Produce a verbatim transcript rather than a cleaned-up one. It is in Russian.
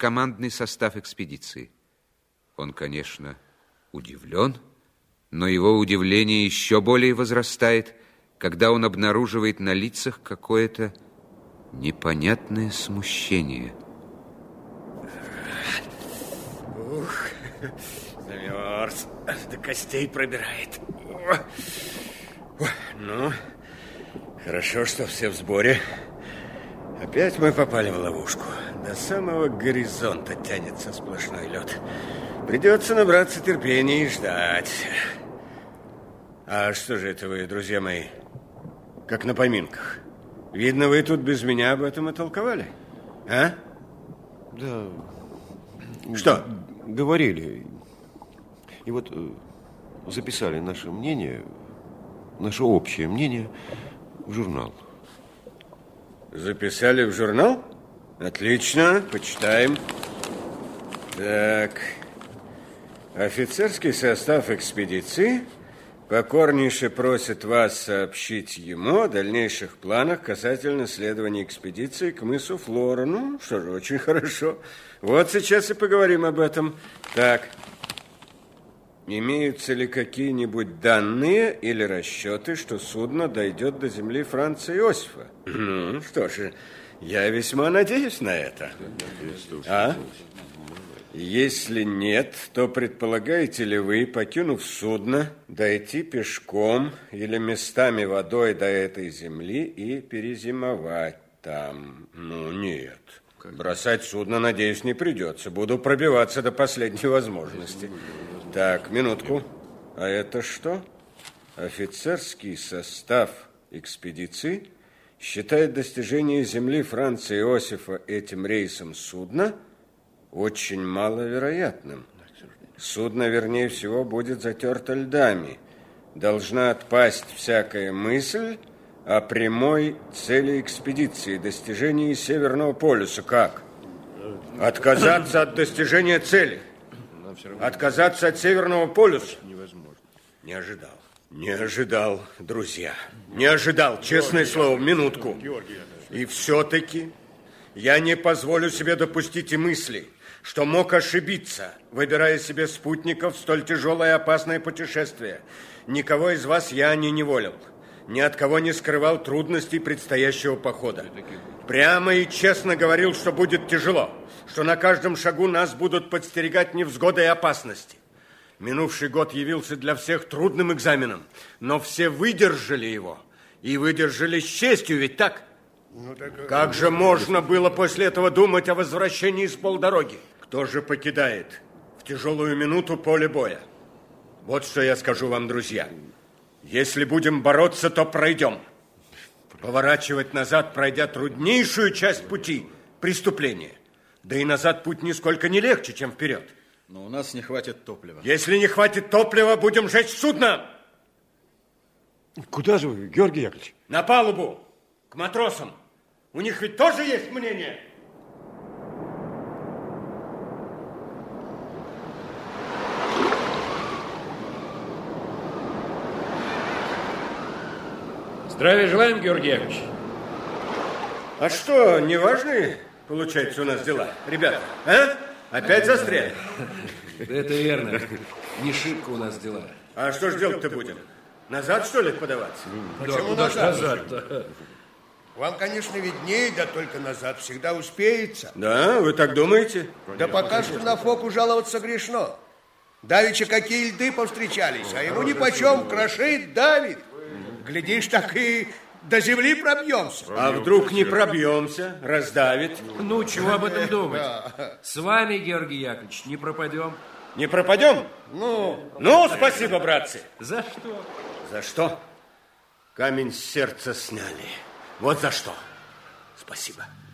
командный состав экспедиции. Он, конечно, удивлен, но его удивление еще более возрастает, когда он обнаруживает на лицах какое-то непонятное смущение. Ух, замерз, до костей пробирает. Ну, хорошо, что все в сборе. Опять мы попали в ловушку. До самого горизонта тянется сплошной лед. Придется набраться терпения и ждать. А что же это вы, друзья мои, как на поминках? Видно, вы тут без меня об этом и толковали, а? Да. Что? Говорили. И вот записали наше мнение, наше общее мнение в журнал. Записали в журнал? Отлично, почитаем. Так. Офицерский состав экспедиции покорнейше просит вас сообщить ему о дальнейших планах касательно следования экспедиции к мысу Флора. Ну, что же, очень хорошо. Вот сейчас и поговорим об этом. Так. Имеются ли какие-нибудь данные или расчеты, что судно дойдет до земли Франца Иосифа? Ну, что же, я весьма надеюсь на это. А? Если нет, то предполагаете ли вы, покинув судно, дойти пешком или местами водой до этой земли и перезимовать там? Ну, нет. Бросать судно, надеюсь, не придется. Буду пробиваться до последней возможности. Так, минутку. А это что? Офицерский состав экспедиции считает достижение земли Франца Иосифа этим рейсом судна очень маловероятным. Судно, вернее всего, будет затерто льдами. Должна отпасть всякая мысль о прямой цели экспедиции, достижении Северного полюса. Как? Отказаться от достижения цели? Отказаться от Северного полюса? Невозможно. Не ожидал. Не ожидал, друзья. Не ожидал, честное слово, минутку. И все-таки я не позволю себе допустить и мысли, что мог ошибиться, выбирая себе спутников в столь тяжелое и опасное путешествие. Никого из вас я не неволил. Ни от кого не скрывал трудностей предстоящего похода. Прямо и честно говорил, что будет тяжело, что на каждом шагу нас будут подстерегать невзгоды и опасности. Минувший год явился для всех трудным экзаменом, но все выдержали его. И выдержали с честью, ведь так? Ну, так... Как же можно было после этого думать о возвращении с полдороги? Кто же покидает в тяжелую минуту поле боя? Вот что я скажу вам, друзья. Если будем бороться, то пройдем. Поворачивать назад, пройдя труднейшую часть пути, преступление. Да и назад путь нисколько не легче, чем вперед. Но у нас не хватит топлива. Если не хватит топлива, будем жечь судно. Куда же вы, Георгий Яковлевич? На палубу, к матросам. У них ведь тоже есть мнение. Здравия желаем, Георгий Яковлевич. А что, не важные, получается, у нас дела, ребята? А? Опять застряли? Да это верно. Не шибко у нас дела. А что ж делать-то будем? Назад, что ли, подаваться? Почему да, назад? назад-то? Вам, конечно, виднее, да только назад всегда успеется. Да, вы так думаете? Да пока что на Фоку жаловаться грешно. Давеча какие льды повстречались, а ему нипочем, крошит, давит. Глядишь, так и до земли пробьемся. А вдруг не пробьемся, раздавит? Ну, чего об этом думать? С вами, Георгий Яковлевич, не пропадем. Не пропадем? Ну, ну, спасибо, братцы. За что? За что? Камень с сердца сняли. Вот за что. Спасибо.